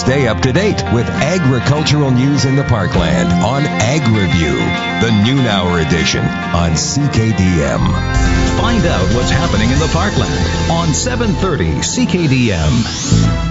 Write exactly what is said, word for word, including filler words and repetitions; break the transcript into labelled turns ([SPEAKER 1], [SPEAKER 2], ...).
[SPEAKER 1] Stay up to date with agricultural news in the Parkland on Ag Review, the noon hour edition on C K D M.
[SPEAKER 2] Find out what's happening in the Parkland on seven thirty C K D M.